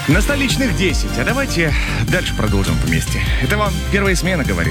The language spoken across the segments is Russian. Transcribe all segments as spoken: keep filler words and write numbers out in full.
На столичных десять. А давайте дальше продолжим вместе. Это вам первая смена говорит.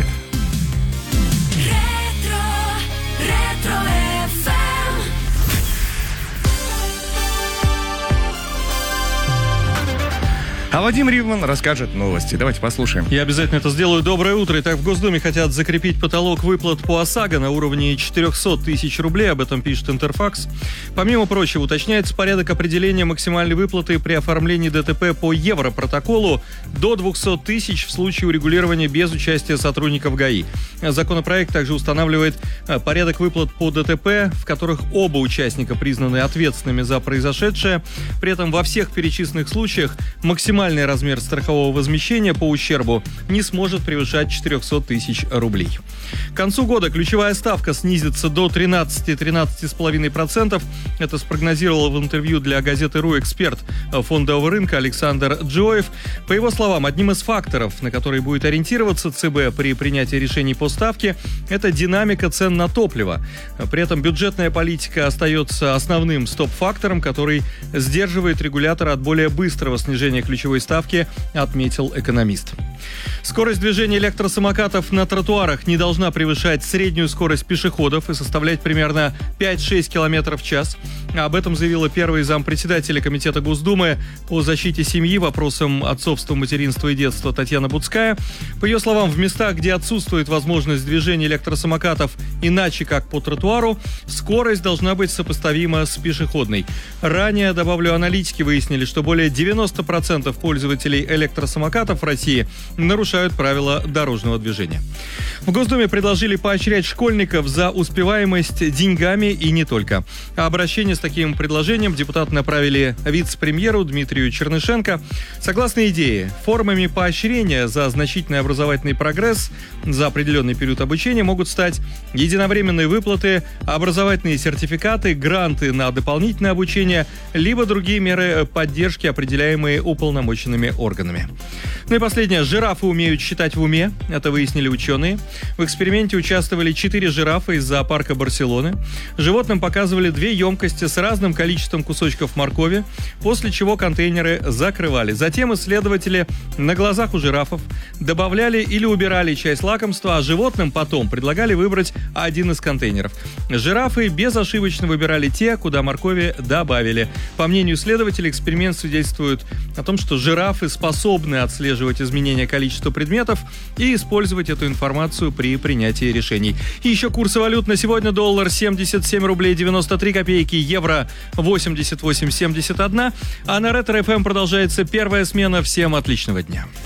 А Вадим Ривман расскажет новости. Давайте послушаем. Я обязательно это сделаю. Доброе утро. Итак, в Госдуме хотят закрепить потолок выплат по ОСАГО на уровне четыреста тысяч рублей. Об этом пишет Интерфакс. Помимо прочего, уточняется порядок определения максимальной выплаты при оформлении ДТП по Европротоколу до двести тысяч в случае урегулирования без участия сотрудников ГАИ. Законопроект также устанавливает порядок выплат по ДТП, в которых оба участника признаны ответственными за произошедшее. При этом во всех перечисленных случаях максимальный размер страхового возмещения по ущербу не сможет превышать четыреста тысяч рублей. К концу года ключевая ставка снизится до тринадцать-тринадцать целых пять десятых процента. Это спрогнозировал в интервью для газеты «РУ» эксперт фондового рынка Александр Джоев. По его словам, одним из факторов, на которые будет ориентироваться ЦБ при принятии решений по ставке, это динамика цен на топливо. При этом бюджетная политика остается основным стоп-фактором, который сдерживает регулятора от более быстрого снижения ключевой ставки, отметил экономист. Скорость движения электросамокатов на тротуарах не должна превышать среднюю скорость пешеходов и составлять примерно пять-шесть километров в час. Об этом заявила первый зампредседателя Комитета Госдумы по защите семьи, вопросам отцовства, материнства и детства Татьяна Буцкая. По ее словам, в местах, где отсутствует возможность движения электросамокатов иначе как по тротуару, скорость должна быть сопоставима с пешеходной. Ранее, добавлю, аналитики выяснили, что более девяносто процентов пользователей электросамокатов в России нарушают правила дорожного движения. В Госдуме предложили поощрять школьников за успеваемость деньгами и не только. Обращение с таким предложением депутаты направили вице-премьеру Дмитрию Чернышенко. Согласно идее, формами поощрения за значительный образовательный прогресс за определенный период обучения могут стать единовременные выплаты, образовательные сертификаты, гранты на дополнительное обучение, либо другие меры поддержки, определяемые уполномоченными органами. Ну и последнее. Жирафы умеют считать в уме. Это выяснили ученые. В эксперименте участвовали четыре жирафа из зоопарка Барселоны. Животным показывали две емкости с разным количеством кусочков моркови, после чего контейнеры закрывали. Затем исследователи на глазах у жирафов добавляли или убирали часть лакомства, а животным потом предлагали выбрать один из контейнеров. Жирафы безошибочно выбирали те, куда моркови добавили. По мнению исследователей, эксперимент свидетельствует о том, что жирафы способны отслеживать изменения количества предметов и использовать эту информацию при принятии решений. И еще курсы валют на сегодня: доллар семьдесят семь рублей девяносто три копейки, евро восемьдесят восемь семьдесят один. А на Ретро эф эм продолжается первая смена. Всем отличного дня.